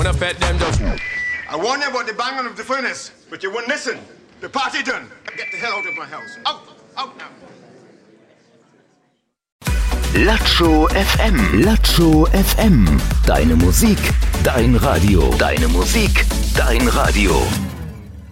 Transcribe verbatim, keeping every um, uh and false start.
no pet them just. I warned you about the banging of the furnace, but you wouldn't listen. The party done. Get the hell out of my house. Out, out now. Latscho F M. Latscho F M. Deine Musik, dein Radio. Deine Musik, dein Radio.